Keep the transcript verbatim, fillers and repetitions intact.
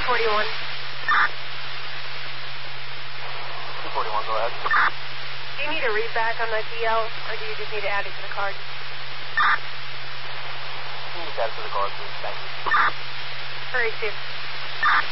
forty-one. two forty-one, go ahead. Do you need a read back on the D L, or do you just need to add it to the card? You can just add it to the card, please. Thank you. Hurry, Steve.